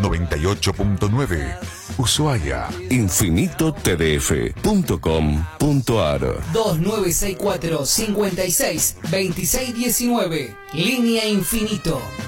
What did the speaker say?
98.9 Ushuaia. InfinitoTDF.com.ar 2964 56 26 19. Línea Infinito.